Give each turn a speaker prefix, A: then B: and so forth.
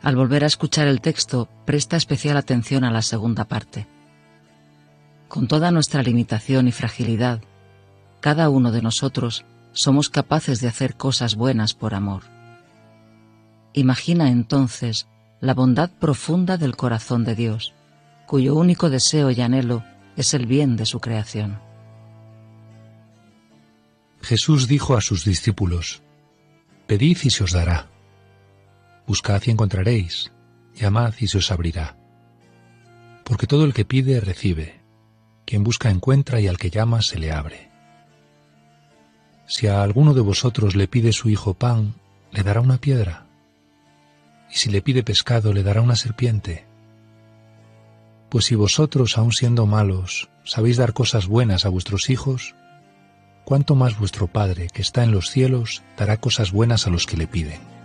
A: Al volver a escuchar el texto, presta especial atención a la segunda parte. Con toda nuestra limitación y fragilidad, cada uno de nosotros somos capaces de hacer cosas buenas por amor. Imagina entonces la bondad profunda del corazón de Dios, cuyo único deseo y anhelo es el bien de su creación.
B: Jesús dijo a sus discípulos: «Pedid y se os dará. Buscad y encontraréis, llamad y se os abrirá. Porque todo el que pide, recibe. Quien busca, encuentra, y al que llama, se le abre. Si a alguno de vosotros le pide su hijo pan, ¿le dará una piedra? Y si le pide pescado, ¿le dará una serpiente? Pues si vosotros, aun siendo malos, sabéis dar cosas buenas a vuestros hijos, ¿cuánto más vuestro Padre, que está en los cielos, dará cosas buenas a los que le piden?»